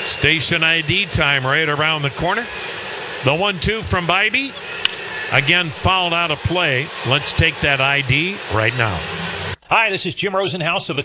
Station ID time right around the corner. The 1-2 from Bybee. Again, fouled out of play. Let's take that ID right now. Hi, this is Jim Rosenhaus of the